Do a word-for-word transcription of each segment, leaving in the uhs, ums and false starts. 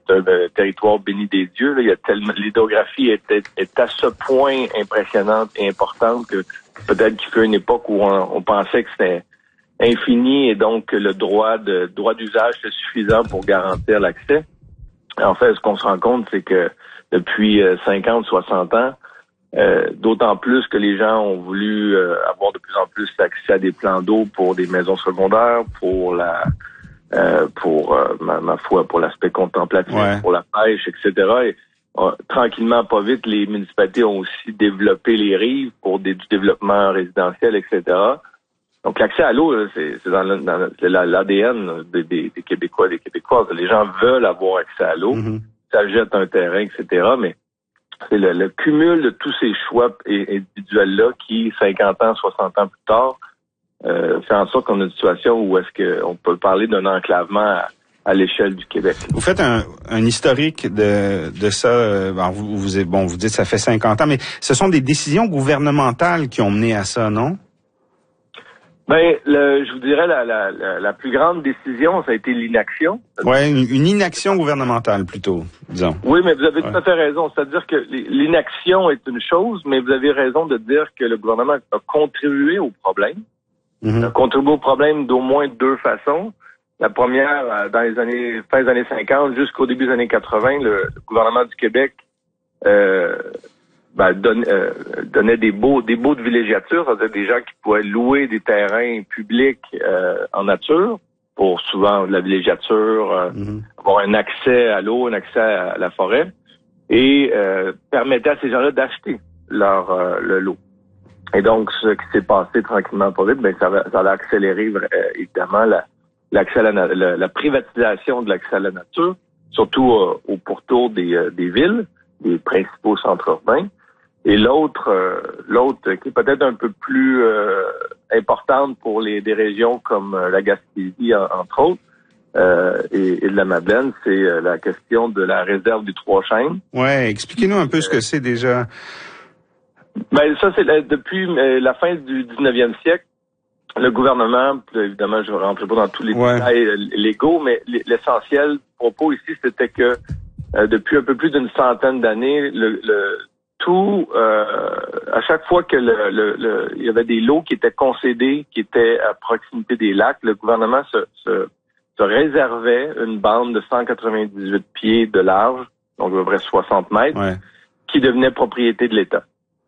c'est un euh, territoire béni des dieux. Là. Il y a tellement, l'hydrographie est, est, est à ce point impressionnante et importante que peut-être qu'il fut une époque où on, on pensait que c'était infini et donc que le droit de droit d'usage était suffisant pour garantir l'accès. En fait, ce qu'on se rend compte, c'est que depuis euh, cinquante, soixante ans, euh, d'autant plus que les gens ont voulu euh, avoir de plus en plus accès à des plans d'eau pour des maisons secondaires, pour la euh, pour euh, ma, ma foi, pour l'aspect contemplatif, ouais. pour la pêche, et cetera. Et euh, tranquillement, pas vite, les municipalités ont aussi développé les rives pour des, du développement résidentiel, et cetera. Donc l'accès à l'eau, c'est, c'est dans, le, dans l'A D N des, des, des Québécois, des Québécoises. Les gens veulent avoir accès à l'eau, mm-hmm. ça jette un terrain, et cetera. Mais c'est le, le cumul de tous ces choix individuels-là qui, cinquante ans, soixante ans plus tard, euh, fait en sorte qu'on a une situation où est-ce qu'on peut parler d'un enclavement à, à l'échelle du Québec. Vous faites un, un historique de, de ça. Bon vous, vous, bon, vous dites que ça fait cinquante ans, mais ce sont des décisions gouvernementales qui ont mené à ça, non? Ben, le, je vous dirais la, la, la, la plus grande décision, ça a été l'inaction. Ouais, une, une inaction gouvernementale plutôt, disons. Oui, mais vous avez ouais. tout à fait raison. C'est-à-dire que l'inaction est une chose, mais vous avez raison de dire que le gouvernement a contribué au problème. Mm-hmm. A contribué au problème d'au moins deux façons. La première, dans les années fin des années cinquante jusqu'au début des années quatre-vingts, le, le gouvernement du Québec euh, Ben, donne, euh, donnait des baux, des baux de villégiature, c'est-à-dire des gens qui pouvaient louer des terrains publics euh, en nature pour souvent de la villégiature, euh, mm-hmm. avoir un accès à l'eau, un accès à la forêt, et euh, permettait à ces gens-là d'acheter leur euh, le lot. Et donc, ce qui s'est passé tranquillement pas vite, ben ça, ça a accéléré euh, évidemment la, l'accès à la, la, la privatisation de l'accès à la nature, surtout euh, au pourtour des, euh, des villes, des principaux centres urbains. Et l'autre, euh, l'autre qui est peut-être un peu plus euh, importante pour les des régions comme euh, la Gaspésie, en, entre autres, euh, et, et de la Madeleine, c'est euh, la question de la réserve du Trois-Chênes. Ouais, expliquez-nous un peu euh, ce que c'est déjà. Ben ça, c'est la, depuis euh, la fin du dix-neuvième siècle, le gouvernement, évidemment, je ne rentre pas dans tous les ouais. détails euh, légaux, mais l'essentiel propos ici, c'était que euh, depuis un peu plus d'une centaine d'années, le, le tout, euh, à chaque fois que le, le, le, il y avait des lots qui étaient concédés, qui étaient à proximité des lacs, le gouvernement se, se, se réservait une bande de cent quatre-vingt-dix-huit pieds de large, donc à peu près soixante mètres, ouais. qui devenait propriété de l'État.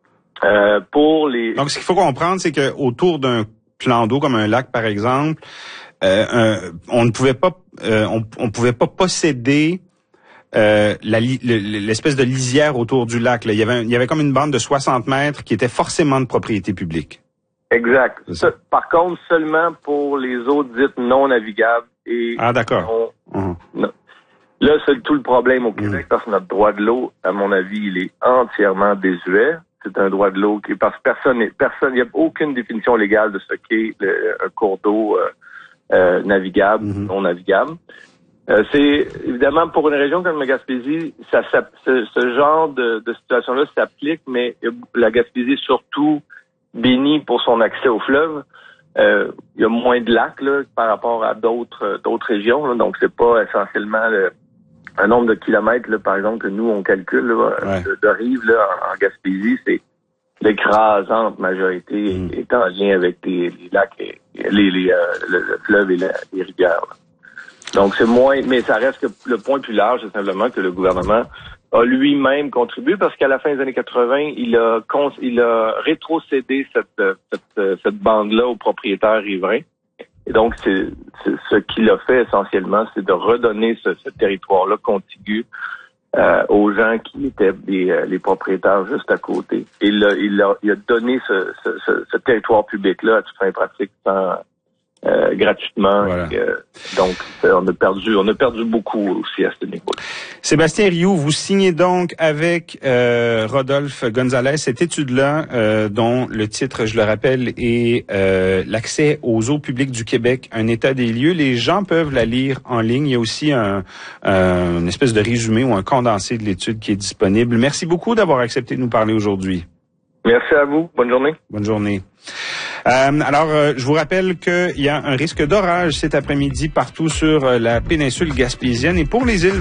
Euh, pour les. Donc, ce qu'il faut comprendre, c'est que autour d'un plan d'eau comme un lac, par exemple, euh, un, on ne pouvait pas, euh, on, on pouvait pas posséder Euh, la, l'espèce de lisière autour du lac. Là. Il y avait, il y avait comme une bande de soixante mètres qui était forcément de propriété publique. Exact. Ça, par contre, seulement pour les eaux dites non navigables et ah d'accord. Non, uh-huh. non. Là, c'est tout le problème au Québec, mmh. parce que notre droit de l'eau, à mon avis, il est entièrement désuet. C'est un droit de l'eau qui, parce que personne, personne, il n'y a aucune définition légale de ce qu'est le, un cours d'eau euh, euh, navigable, mmh. non navigable. Euh, c'est évidemment pour une région comme la Gaspésie, ça, ça ce, ce genre de, de situation-là s'applique, mais la Gaspésie est surtout bénie pour son accès au fleuve. Euh, il y a moins de lacs là, par rapport à d'autres d'autres régions, là, donc c'est pas essentiellement le, un nombre de kilomètres, là, par exemple, que nous on calcule là, ouais. de, de rive là, en, en Gaspésie, c'est l'écrasante majorité mmh. est en lien avec les, les lacs, et, les, les, euh, le, le fleuve et la, les rivières. Là. Donc, c'est moins, mais ça reste que le point plus large, c'est simplement que le gouvernement a lui-même contribué parce qu'à la fin des années quatre-vingts, il a, il a rétrocédé cette, cette, cette bande-là aux propriétaires riverains. Et donc, c'est, c'est ce qu'il a fait essentiellement, c'est de redonner ce, ce territoire-là contigu euh, aux gens qui étaient les, les propriétaires juste à côté. Et il a, il a, il a donné ce, ce, ce, ce territoire public-là à toute fin pratique sans Euh, gratuitement. Voilà. Et, euh, donc, euh, on a perdu, on a perdu beaucoup aussi à ce niveau. Sébastien Rioux, vous signez donc avec euh, Rodolphe Gonzalez cette étude-là, euh, dont le titre, je le rappelle, est euh, l'accès aux eaux publiques du Québec, un état des lieux. Les gens peuvent la lire en ligne. Il y a aussi un, un une espèce de résumé ou un condensé de l'étude qui est disponible. Merci beaucoup d'avoir accepté de nous parler aujourd'hui. Merci à vous. Bonne journée. Bonne journée. Euh, alors, euh, je vous rappelle qu'il y a un risque d'orage cet après-midi partout sur euh, la péninsule gaspésienne et pour les îles